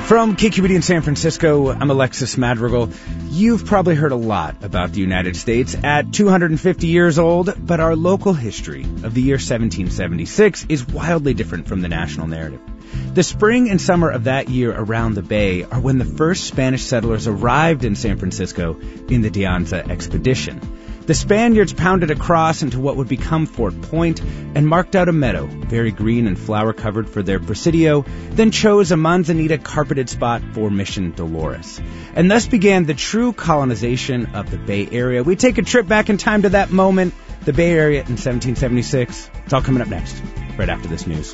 From KQED in San Francisco, I'm Alexis Madrigal. You've probably heard a lot about the United States at 250 years old, but our local history of the year 1776 is wildly different from the national narrative. The spring and summer of that year around the Bay are when the first Spanish settlers arrived in San Francisco in the De Anza expedition. The Spaniards pounded across into what would become Fort Point and marked out a meadow, very green and flower-covered for their presidio, then chose a manzanita carpeted spot for Mission Dolores. And thus began the true colonization of the Bay Area. We take a trip back in time to that moment, the Bay Area in 1776. It's all coming up next, right after this news.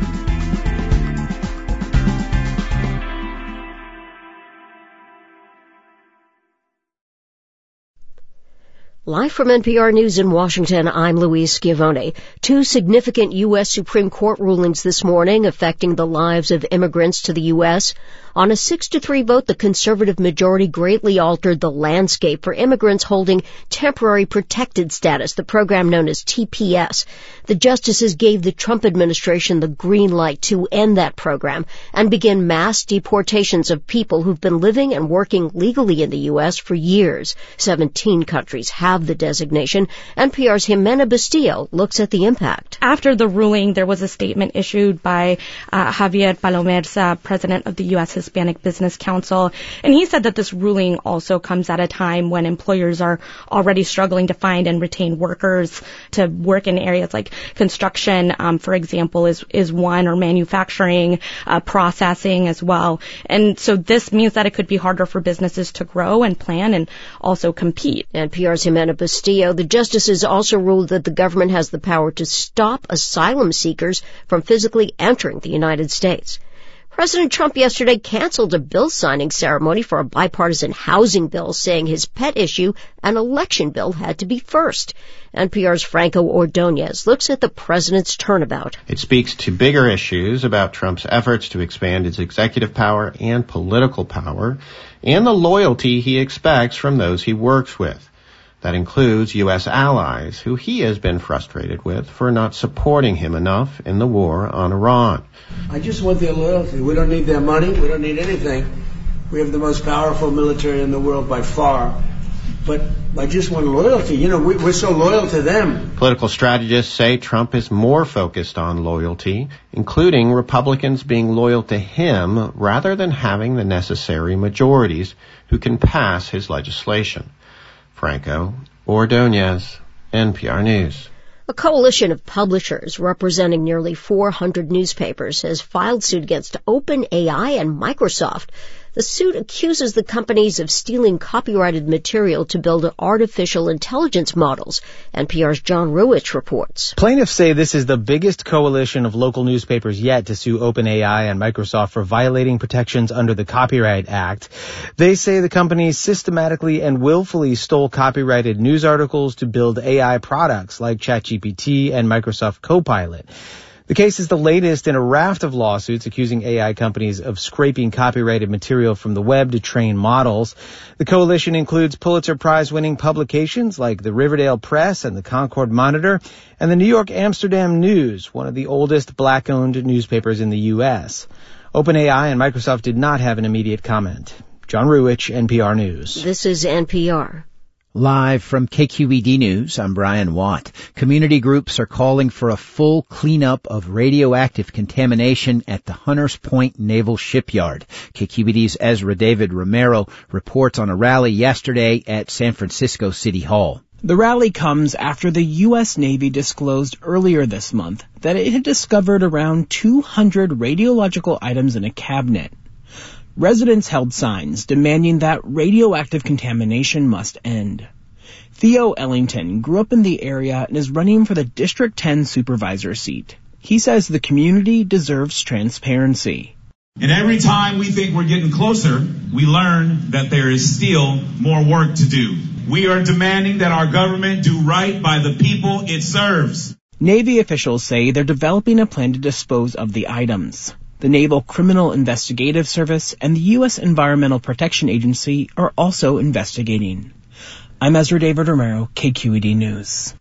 Live from NPR News in Washington, I'm Louise Schiavone. Two significant U.S. Supreme Court rulings this morning affecting the lives of immigrants to the U.S. On a 6-3 vote, the conservative majority greatly altered the landscape for immigrants holding temporary protected status, the program known as TPS. The justices gave the Trump administration the green light to end that program and begin mass deportations of people who've been living and working legally in the U.S. for years. 17 countries have the designation. NPR's Jimena Bustillo looks at the impact. After the ruling, there was a statement issued by Javier Palomerza, president of the U.S. Hispanic Business Council, and he said that this ruling also comes at a time when employers are already struggling to find and retain workers to work in areas like construction, for example, is one, or manufacturing, processing as well. And so this means that it could be harder for businesses to grow and plan and also compete. NPR's Jimena Bustillo. The justices also ruled that the government has the power to stop asylum seekers from physically entering the United States. President Trump yesterday canceled a bill signing ceremony for a bipartisan housing bill, saying his pet issue, an election bill, had to be first. NPR's Franco Ordonez looks at the president's turnabout. It speaks to bigger issues about Trump's efforts to expand his executive power and political power, and the loyalty he expects from those he works with. That includes U.S. allies, who he has been frustrated with for not supporting him enough in the war on Iran. I just want their loyalty. We don't need their money. We don't need anything. We have the most powerful military in the world by far. But I just want loyalty. You know, we're so loyal to them. Political strategists say Trump is more focused on loyalty, including Republicans being loyal to him rather than having the necessary majorities who can pass his legislation. Franco Ordonez, NPR News. A coalition of publishers representing nearly 400 newspapers has filed suit against OpenAI and Microsoft. The suit accuses the companies of stealing copyrighted material to build artificial intelligence models. NPR's John Ruwitch reports. Plaintiffs say this is the biggest coalition of local newspapers yet to sue OpenAI and Microsoft for violating protections under the Copyright Act. They say the companies systematically and willfully stole copyrighted news articles to build AI products like ChatGPT and Microsoft Copilot. The case is the latest in a raft of lawsuits accusing AI companies of scraping copyrighted material from the web to train models. The coalition includes Pulitzer Prize-winning publications like the Riverdale Press and the Concord Monitor, and the New York Amsterdam News, one of the oldest black-owned newspapers in the U.S. OpenAI and Microsoft did not have an immediate comment. John Ruwitch, NPR News. This is NPR. Live from KQED News, I'm Brian Watt. Community groups are calling for a full cleanup of radioactive contamination at the Hunters Point Naval Shipyard. KQED's Ezra David Romero reports on a rally yesterday at San Francisco City Hall. The rally comes after the U.S. Navy disclosed earlier this month that it had discovered around 200 radiological items in a cabinet. Residents held signs demanding that radioactive contamination must end. Theo Ellington grew up in the area and is running for the District 10 supervisor seat. He says the community deserves transparency. And every time we think we're getting closer, we learn that there is still more work to do. We are demanding that our government do right by the people it serves. Navy officials say they're developing a plan to dispose of the items. The Naval Criminal Investigative Service and the U.S. Environmental Protection Agency are also investigating. I'm Ezra David Romero, KQED News.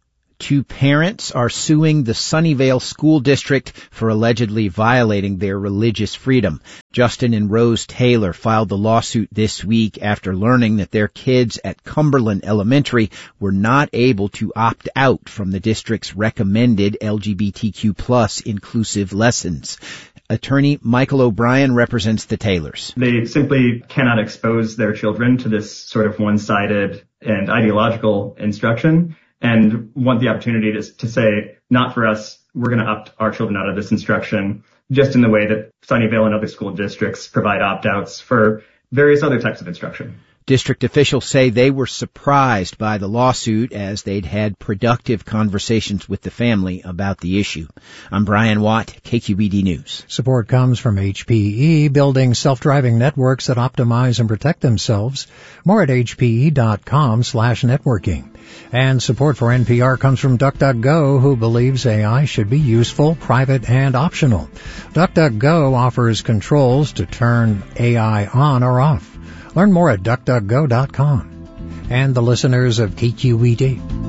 Two parents are suing the Sunnyvale School District for allegedly violating their religious freedom. Justin and Rose Taylor filed the lawsuit this week after learning that their kids at Cumberland Elementary were not able to opt out from the district's recommended LGBTQ+ inclusive lessons. Attorney Michael O'Brien represents the Taylors. They simply cannot expose their children to this sort of one-sided and ideological instruction, and want the opportunity to say, not for us, we're going to opt our children out of this instruction, just in the way that Sunnyvale and other school districts provide opt-outs for various other types of instruction. District officials say they were surprised by the lawsuit as they'd had productive conversations with the family about the issue. I'm Brian Watt, KQED News. Support comes from HPE, building self-driving networks that optimize and protect themselves. More at hpe.com/networking. And support for NPR comes from DuckDuckGo, who believes AI should be useful, private, and optional. DuckDuckGo offers controls to turn AI on or off. Learn more at DuckDuckGo.com. And the listeners of KQED.